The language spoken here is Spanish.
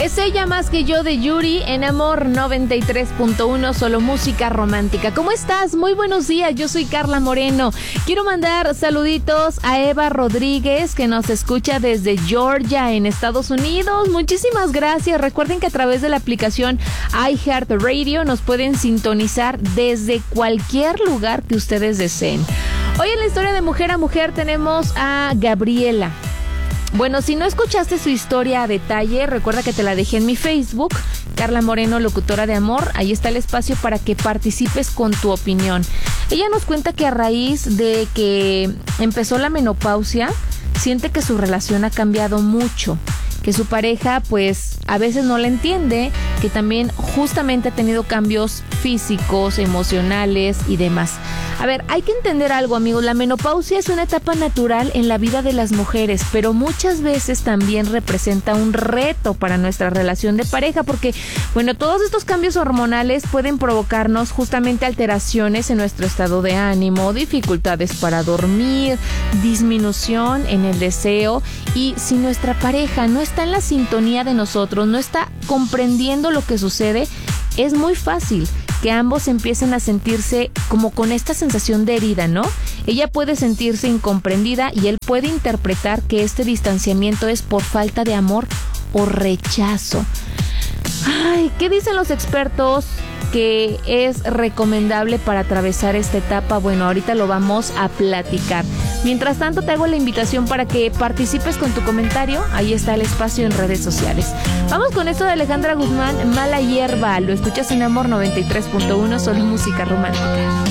Es ella más que yo de Yuri en Amor 93.1, solo música romántica. ¿Cómo estás? Muy buenos días, yo soy Carla Moreno. Quiero mandar saluditos a Eva Rodríguez, que nos escucha desde Georgia, en Estados Unidos. Muchísimas gracias. Recuerden que a través de la aplicación iHeartRadio nos pueden sintonizar desde cualquier lugar que ustedes deseen. Hoy en la historia de Mujer a Mujer tenemos a Gabriela. Bueno, si no escuchaste su historia a detalle, recuerda que te la dejé en mi Facebook, Carla Moreno, locutora de Amor. Ahí está el espacio para que participes con tu opinión. Ella nos cuenta que a raíz de que empezó la menopausia, siente que su relación ha cambiado mucho, que su pareja pues a veces no la entiende, que también justamente ha tenido cambios físicos, emocionales y demás. A ver, hay que entender algo, amigos. La menopausia es una etapa natural en la vida de las mujeres, pero muchas veces también representa un reto para nuestra relación de pareja, porque, bueno, todos estos cambios hormonales pueden provocarnos justamente alteraciones en nuestro estado de ánimo, dificultades para dormir, disminución en el deseo, y si nuestra pareja no está en la sintonía de nosotros, no está comprendiendo lo que sucede, es muy fácil que ambos empiecen a sentirse como con esta sensación de herida, ¿no? Ella puede sentirse incomprendida y él puede interpretar que este distanciamiento es por falta de amor o rechazo. Ay, ¿qué dicen los expertos que es recomendable para atravesar esta etapa? Bueno, ahorita lo vamos a platicar. Mientras tanto, te hago la invitación para que participes con tu comentario. Ahí está el espacio en redes sociales. Vamos con esto de Alejandra Guzmán, Mala Hierba. Lo escuchas en Amor 93.1, solo música romántica.